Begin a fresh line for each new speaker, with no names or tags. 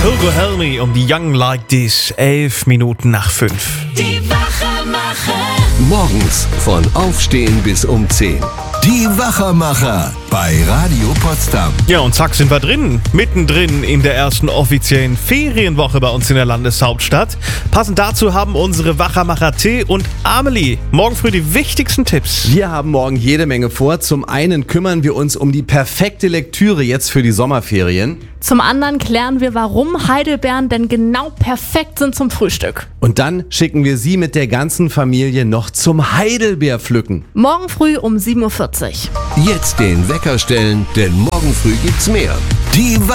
Hugo Helmy um die Young Like This, 11 Minuten nach 5.
Die Wachermacher.
Morgens von Aufstehen bis um 10. Die Wachermacher bei Radio Potsdam.
Ja, und zack sind wir drin, mittendrin in der ersten offiziellen Ferienwoche bei uns in der Landeshauptstadt. Passend dazu haben unsere Wachermacher T und Amelie morgen früh die wichtigsten Tipps.
Wir haben morgen jede Menge vor. Zum einen kümmern wir uns um die perfekte Lektüre jetzt für die Sommerferien.
Zum anderen klären wir, warum Heidelbeeren denn genau perfekt sind zum Frühstück.
Und dann schicken wir Sie mit der ganzen Familie noch zum Heidelbeerpflücken.
Morgen früh um 7:40 Uhr.
Jetzt den Wecker stellen, denn morgen früh gibt's mehr. Die